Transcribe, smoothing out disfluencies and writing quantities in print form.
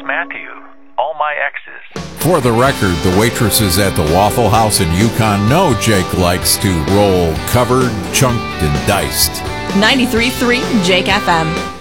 Matthew. All my exes. For the record, the waitresses at the Waffle House in Yukon know Jake likes to roll covered, chunked, and diced. 93.3 Jake FM.